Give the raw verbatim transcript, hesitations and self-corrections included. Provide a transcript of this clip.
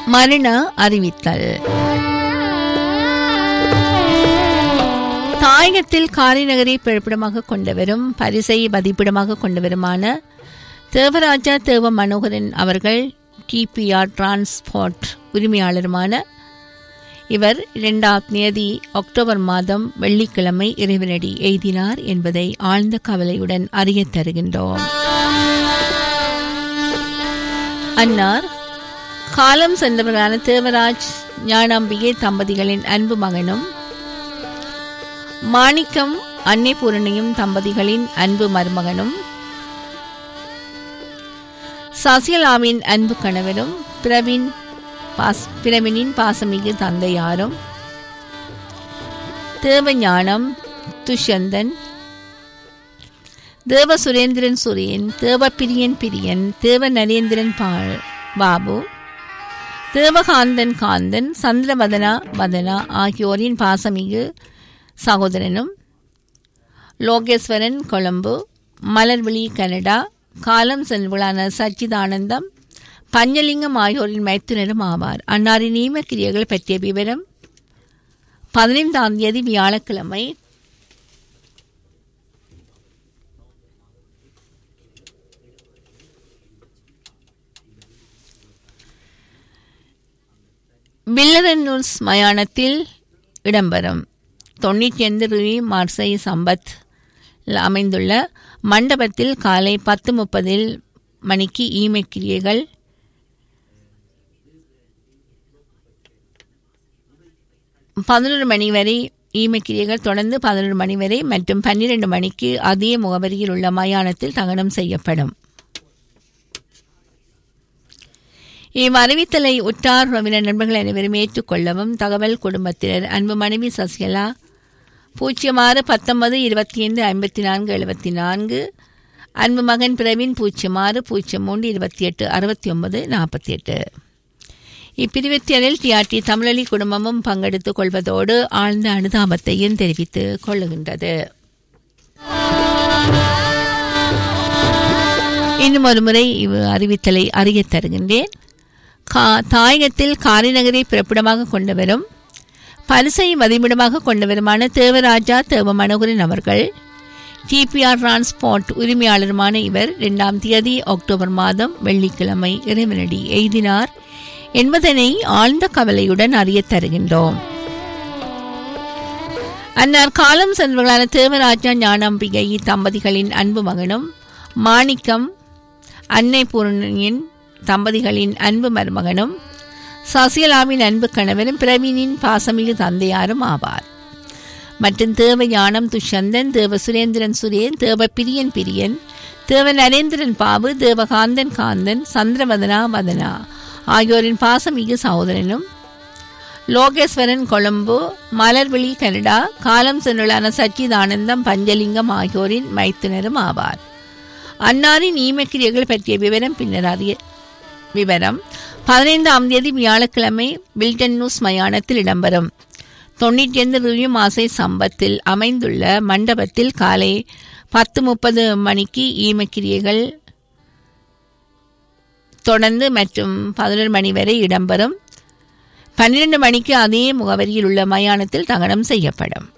மரண அறிவித்தல். தாயகத்தில் காரைநகரை பிறப்பிடமாக கொண்டவரும் பரிசை மதிப்பிடமாக கொண்டவருமான தேவராஜா தேவ மனோகரன் அவர்கள் டிபிஆர் டிரான்ஸ்போர்ட் உரிமையாளருமான இவர் இரண்டாம் தேதி அக்டோபர் மாதம் வெள்ளிக்கிழமை இறைவனடி எய்தினார் என்பதை ஆழ்ந்த கவலையுடன் அறிய தருகின்றோம். அன்னார் காலம் சென்றவர்களான தேவராஜ் ஞானாம்பிகை தம்பதிகளின் அன்பு மகனும் மாணிக்கம் அன்னை பூரணியும் தம்பதிகளின் அன்பு மருமகனும் சசிகலாவின் அன்பு கணவரும் பிரவீன் பிரவீனின் பாசமிகு தந்தையாரும் தேவஞானம் துஷந்தன் தேவ சுரேந்திரன் சுரேன் தேவ பிரியன் பிரியன் தேவ நரேந்திரன் பாபு தேவகாந்தன் காந்தன் சந்திரவதனா வதனா ஆகியோரின் பாசமிகு சகோதரனும் லோகேஸ்வரன் கொழும்பு மலர்விழி கனடா காலம் செல்வளான சச்சிதானந்தம் பஞ்சலிங்கம் ஆகியோரின் மைத்துனரும் ஆவார். அன்னாரின் நியம கிரியைகள் பற்றிய விவரம் பதினைந்தாம் தேதி வியாழக்கிழமை வில்லரனூர்ஸ் மயானத்தில் இடம்பெறும். தொண்ணூற்றி ஐந்து ரூபி மார்சை சம்பத் அமைந்துள்ள மண்டபத்தில் காலை பத்து முப்பதில் மணிக்கு ஈமை கிரியைகள் பதினொரு மணி வரை ஈமை கிரியைகள் தொடர்ந்து பதினொரு மணி வரை மற்றும் பன்னிரண்டு மணிக்கு அதே முகவரியில் உள்ள மயானத்தில் தகனம் செய்யப்படும். இவ்வறிவித்தலை உற்றார் உறவினர் நண்பர்கள் அனைவரும் ஏற்றுக்கொள்ளவும் தகவல் குடும்பத்தினர் அன்பு மனைவி சசிகலா பூஜ்ஜியம் ஆறு பத்தொன்பது இருபத்தி ஐந்து ஐம்பத்தி நான்கு எழுபத்தி நான்கு அன்பு மகன் பிரவீன் பூஜ்ஜியம் ஆறு பூஜ்ஜியம் மூன்று இருபத்தி எட்டு அறுபத்தி ஒன்பது நாற்பத்தி எட்டு. இப்பிரிவித்தியலில் டிஆர்டி தமிழொலி குடும்பமும் பங்கெடுத்துக் கொள்வதோடு ஆழ்ந்த அனுதாபத்தையும் தெரிவித்துக் கொள்ளுகின்றது. இன்னும் ஒரு முறை இவ் அறிவித்தலை அறிய தருகின்றேன். தாயகத்தில் காரைநகரை பிறப்பிடமாக கொண்டவரும் பரிசை மதிப்பிடமாக கொண்டவருமான தேவராஜா தேவ மனோகரன் அவர்கள் டிபிஆர் டிரான்ஸ்போர்ட் உரிமையாளருமான இவர் இரண்டாம் தேதி அக்டோபர் மாதம் வெள்ளிக்கிழமை இறைவனடி எய்தினார் என்பதனை ஆழ்ந்த கவலையுடன் அறிய தருகின்றோம். அன்னார் காலம் சென்றவர்களான தேவராஜா ஞானாம்பிகை தம்பதிகளின் அன்பு மகனும் மாணிக்கம் அன்னை பூரணியின் தம்பதிகளின் அன்பு மருமகனும் சசிகலாவின் அன்பு கணவரும் பிரவீனின் பாசமிகு தந்தையாரும் ஆவார். மற்றும் தேவ ஞானம் துஷந்தன் தேவ சுரேந்திரன் சுரேன் தேவ பிரியன் பிரியன் தேவ நரேந்திரன் பாபு தேவகாந்தன் காந்தன் சந்திரவதனா வதனா ஆகியோரின் பாசமிகு சகோதரனும் லோகேஸ்வரன் கொழும்பு மலர்விழி கனடா காலம் சென்றுள்ளான சச்சிதானந்தம் பஞ்சலிங்கம் ஆகியோரின் மைத்துனரும் ஆவார். அன்னாரின் ஈமக்கிரியைகள் பற்றிய விவரம் பின்னர் அறிய விவரம் பதினைந்தாம் தேதி வியாழக்கிழமை வில்டன்யூஸ் மயானத்தில் இடம்பெறும். தொண்ணூற்றி ஐந்து ரூபி மாசை சம்பத்தில் அமைந்துள்ள மண்டபத்தில் காலை பத்து முப்பது மணிக்கு ஈமக்கிரியைகள் தொடர்ந்து மற்றும் பதினொரு மணி வரை இடம்பெறும். பன்னிரண்டு மணிக்கு அதே முகவரியில் உள்ள மயானத்தில் தகனம் செய்யப்படும்.